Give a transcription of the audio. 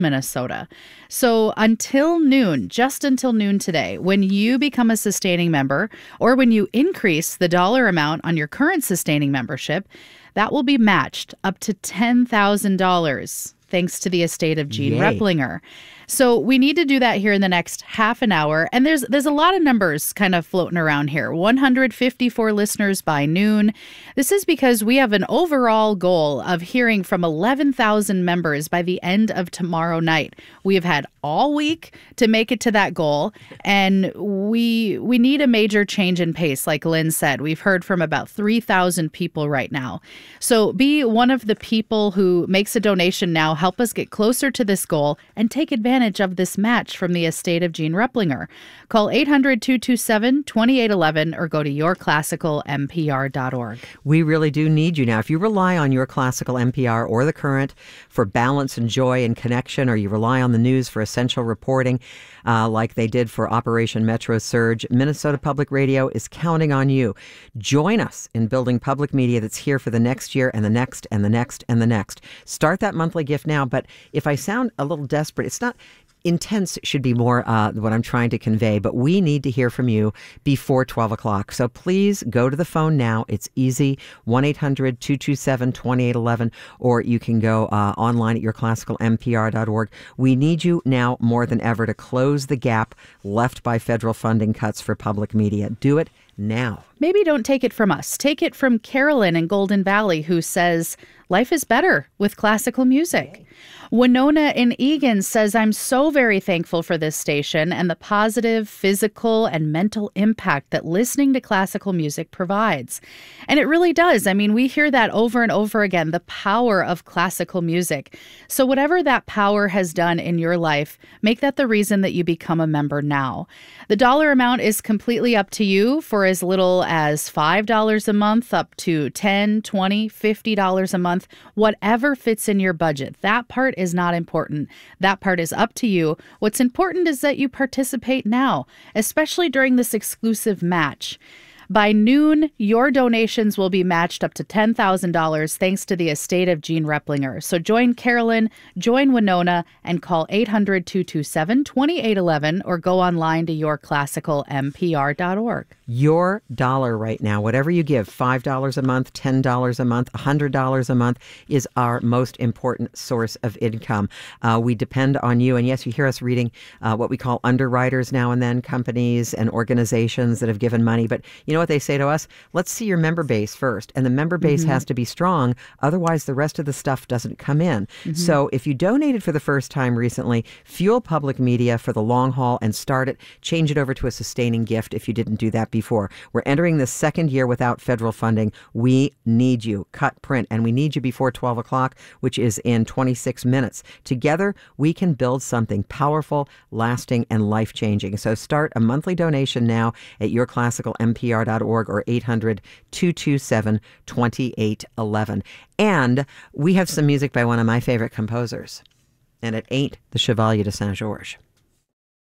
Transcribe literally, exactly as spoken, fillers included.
Minnesota. So until noon, just until noon today, when you become a sustaining member or when you increase the dollar amount on your current sustaining membership, that will be matched up to ten thousand dollars. Thanks to the estate of Gene Yay. Replinger. So we need to do that here in the next half an hour. And there's there's a lot of numbers kind of floating around here. one hundred fifty-four listeners by noon. This is because we have an overall goal of hearing from eleven thousand members by the end of tomorrow night. We have had all week to make it to that goal. And we we need a major change in pace, like Lynn said. We've heard from about three thousand people right now. So be one of the people who makes a donation now. Help us get closer to this goal and take advantage of this match from the estate of Gene Replinger. Call eight hundred, two two seven, two eight one one or go to your classical m p r dot org. We really do need you now. If you rely on Your Classical N P R or The Current for balance and joy and connection, or you rely on the news for essential reporting, uh, like they did for Operation Metro Surge, Minnesota Public Radio is counting on you. Join us in building public media that's here for the next year and the next and the next and the next. Start that monthly gift now. But if I sound a little desperate, it's not... Intense should be more uh, what I'm trying to convey, but we need to hear from you before twelve o'clock. So please go to the phone now. It's easy, one eight hundred, two two seven, two eight one one, or you can go uh, online at your classical m p r dot org. We need you now more than ever to close the gap left by federal funding cuts for public media. Do it now. Maybe don't take it from us. Take it from Carolyn in Golden Valley, who says, life is better with classical music. Winona in Egan says, I'm so very thankful for this station and the positive physical and mental impact that listening to classical music provides. And it really does. I mean, we hear that over and over again, the power of classical music. So whatever that power has done in your life, make that the reason that you become a member now. The dollar amount is completely up to you, for as little as five dollars a month up to ten dollars, twenty dollars, fifty dollars a month, whatever fits in your budget. That part is not important. That part is up to you. What's important is that you participate now, especially during this exclusive match. By noon, your donations will be matched up to ten thousand dollars thanks to the estate of Gene Replinger. So join Carolyn, join Winona, and call eight hundred, two two seven, two eight one one or go online to your classical m p r dot org. Your dollar right now, whatever you give, five dollars a month, ten dollars a month, one hundred dollars a month, is our most important source of income. Uh, we depend on you. And yes, you hear us reading uh, what we call underwriters now and then, companies and organizations that have given money. But you know what they say to us? Let's see your member base first. And the member base mm-hmm. has to be strong. Otherwise, the rest of the stuff doesn't come in. Mm-hmm. So if you donated for the first time recently, fuel public media for the long haul and start it. Change it over to a sustaining gift if you didn't do that before. We're entering the second year without federal funding. We need you. Cut, print. And we need you before twelve o'clock, which is in twenty-six minutes. Together, we can build something powerful, lasting, and life-changing. So start a monthly donation now at your classical m p r dot org or eight hundred, two two seven, two eight one one. And we have some music by one of my favorite composers. And it ain't the Chevalier de Saint-Georges.